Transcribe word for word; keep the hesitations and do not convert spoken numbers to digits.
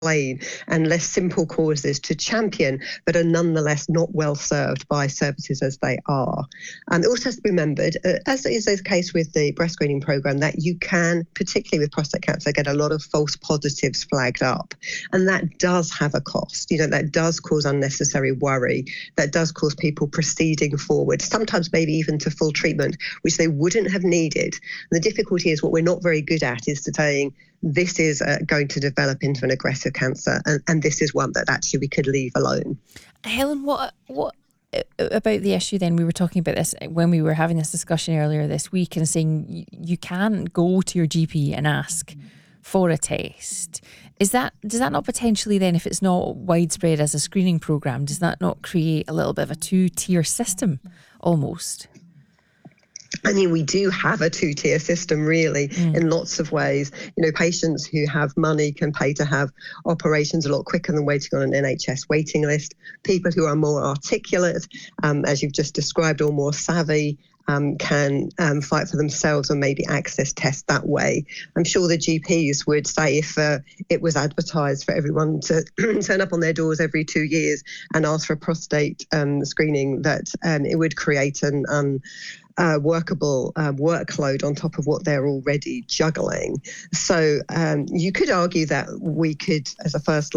and less simple causes to champion, but are nonetheless not well served by services as they are. And it also has to be remembered, uh, as is the case with the breast screening programme, that you can, particularly with prostate cancer, get a lot of false positives flagged up. And that does have a cost. You know, that does cause unnecessary worry. That does cause people proceeding forward, sometimes maybe even to full treatment, which they wouldn't have needed. And the difficulty is what we're not very good at is to saying, this is uh, going to develop into an aggressive cancer, and, and this is one that actually we could leave alone. Helen, what what about the issue then? We were talking about this when we were having this discussion earlier this week, and saying you, you can go to your G P and ask for a test. Is that does that not potentially then, if it's not widespread as a screening programme, does that not create a little bit of a two-tier system almost? I mean, we do have a two-tier system, really, mm. in lots of ways. You know, patients who have money can pay to have operations a lot quicker than waiting on an N H S waiting list. People who are more articulate, um, as you've just described, or more savvy, um, can um, fight for themselves and maybe access tests that way. I'm sure the G Ps would say if uh, it was advertised for everyone to turn up on their doors every two years and ask for a prostate um, screening, that um, it would create an um, Uh, workable uh, workload on top of what they're already juggling. So um, you could argue that we could, as a first